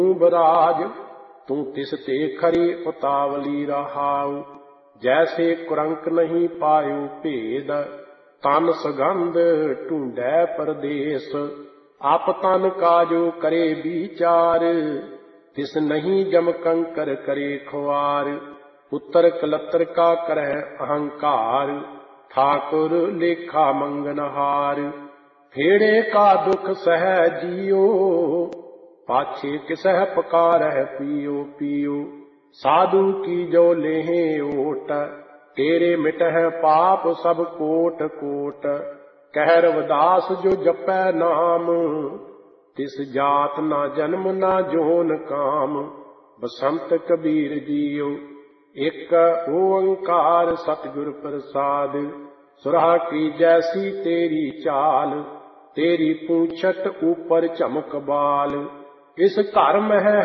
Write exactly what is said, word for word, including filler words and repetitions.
Barrage तू तिस ते खरी उतावली रहाऊ। जैसे कुरंक नहीं पायो भेद तन सुगंध ढूंढै परदेस। आप तन काजो करे विचार तिस नहीं जम कंकर करे खुआर। पुत्र कलत्र का करह अहंकार ठाकुर लेखा मंगनहार। फेड़े का दुख सह जियो पाछे किसह पकारह पियो पियो। साधु की जो लेहे ओट तेरे मिटह पाप सब कोट कोट। कह रविदास जो जपै नाम तिस जात ना जन्म ना जोन काम। बसंत कबीर जियो एक ओंकार सतगुर प्रसाद। सुरहा की जैसी तेरी चाल तेरी पूंछट ऊपर चमक बाल। इस घर में है